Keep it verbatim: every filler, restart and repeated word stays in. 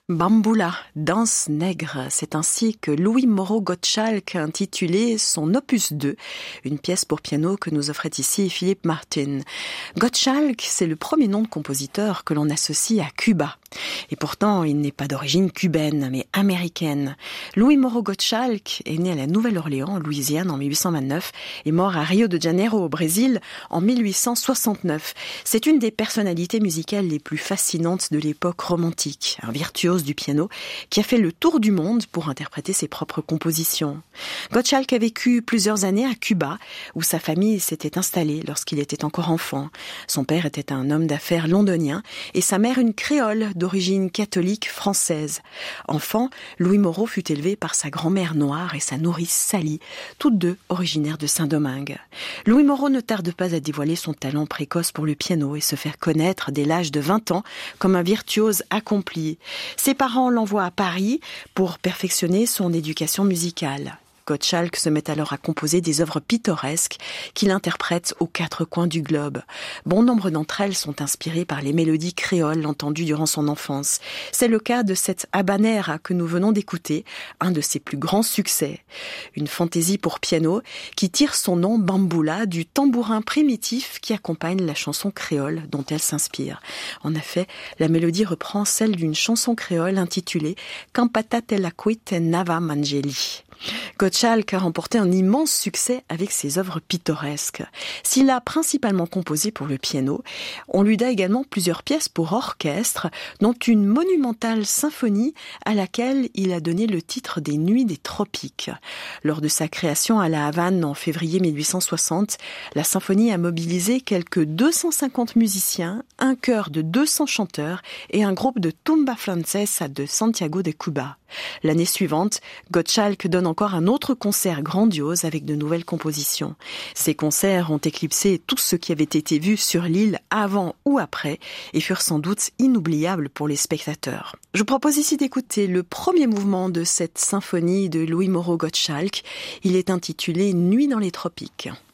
Bamboula, danse nègre, c'est ainsi que Louis Moreau Gottschalk a intitulé son opus deux, une pièce pour piano que nous offrait ici Philippe Martin. Gottschalk, c'est le premier nom de compositeur que l'on associe à Cuba. Et pourtant, il n'est pas d'origine cubaine, mais américaine. Louis Moreau Gottschalk est né à la Nouvelle-Orléans, en Louisiane, en mille huit cent vingt-neuf, et mort à Rio de Janeiro, au Brésil, en mille huit cent soixante-neuf. C'est une des personnalités musicales les plus fascinantes de l'époque romantique, un virtuose du piano qui a fait le tour du monde pour interpréter ses propres compositions. Gottschalk a vécu plusieurs années à Cuba, où sa famille s'était installée lorsqu'il était encore enfant. Son père était un homme d'affaires londonien et sa mère une créole d'origine catholique française. Enfant, Louis Moreau fut élevé par sa grand-mère noire et sa nourrice Sally, toutes deux originaires de Saint-Domingue. Louis Moreau ne tarde pas à dévoiler son talent précoce pour le piano et se faire connaître dès l'âge de vingt ans comme un virtuose accompli. Ses parents l'envoient à Paris pour perfectionner son éducation musicale. Gottschalk se met alors à composer des œuvres pittoresques qu'il interprète aux quatre coins du globe. Bon nombre d'entre elles sont inspirées par les mélodies créoles entendues durant son enfance. C'est le cas de cette habanera que nous venons d'écouter, un de ses plus grands succès. Une fantaisie pour piano qui tire son nom Bamboula du tambourin primitif qui accompagne la chanson créole dont elle s'inspire. En effet, la mélodie reprend celle d'une chanson créole intitulée Campata Telaquit Nava Mangeli. Gottschalk a remporté un immense succès avec ses œuvres pittoresques. S'il a principalement composé pour le piano, on lui doit également plusieurs pièces pour orchestre, dont une monumentale symphonie à laquelle il a donné le titre des Nuits des Tropiques. Lors de sa création à La Havane en février mille huit cent soixante, la symphonie a mobilisé quelques deux cent cinquante musiciens, un chœur de deux cents chanteurs et un groupe de tumba francesa de Santiago de Cuba. L'année suivante, Gottschalk donne encore un autre concert grandiose avec de nouvelles compositions. Ces concerts ont éclipsé tout ce qui avait été vu sur l'île avant ou après et furent sans doute inoubliables pour les spectateurs. Je propose ici d'écouter le premier mouvement de cette symphonie de Louis Moreau Gottschalk. Il est intitulé Nuit dans les tropiques.